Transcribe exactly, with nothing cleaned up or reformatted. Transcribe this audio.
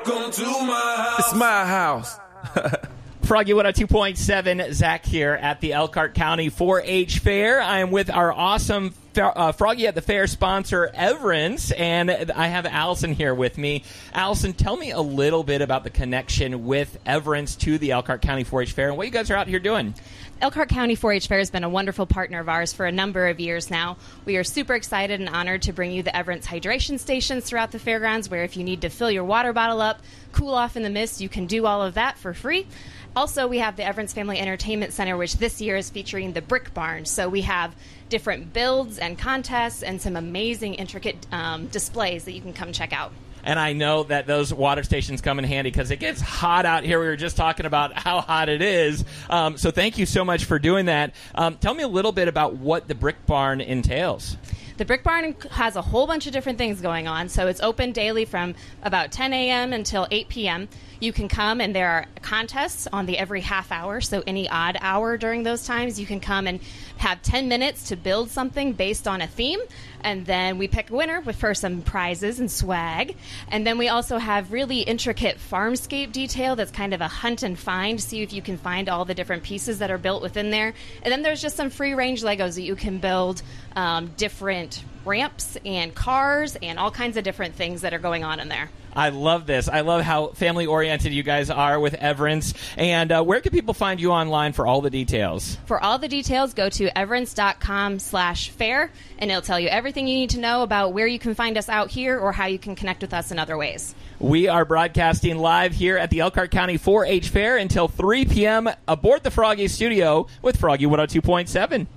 Welcome to my house. It's my house. Froggy one oh two point seven, Zach here at the Elkhart County four H Fair. I am with our awesome uh, Froggy at the Fair sponsor, Everence, and I have Allison here with me. Allison, tell me a little bit about the connection with Everence to the Elkhart County four H Fair and what you guys are out here doing. Elkhart County four H Fair has been a wonderful partner of ours for a number of years now. We are super excited and honored to bring you the Everence hydration stations throughout the fairgrounds, where if you need to fill your water bottle up, cool off in the mist, you can do all of that for free. Also, we have the Everence Family Entertainment Center, which this year is featuring the Brick Barn. So we have different builds and contests and some amazing, intricate um, displays that you can come check out. And I know that those water stations come in handy because it gets hot out here. We were just talking about how hot it is. Um, so thank you so much for doing that. Um, tell me a little bit about what the Brick Barn entails. The Brick Barn has a whole bunch of different things going on. So it's open daily from about ten a.m. until eight p.m. You can come, and there are contests on the every half hour. So any odd hour during those times, you can come and have ten minutes to build something based on a theme. And then we pick a winner for some prizes and swag. And then we also have really intricate farmscape detail that's kind of a hunt and find, see if you can find all the different pieces that are built within there. And then there's just some free-range Legos that you can build, um, different ramps and cars and all kinds of different things that are going on in there. I love this. I love how family-oriented you guys are with Everence. And uh, where can people find you online for all the details? For all the details, go to everence.com slash fair, and it'll tell you everything you need to know about where you can find us out here or how you can connect with us in other ways. We are broadcasting live here at the Elkhart County four H Fair until three p.m. aboard the Froggy Studio with Froggy one oh two point seven.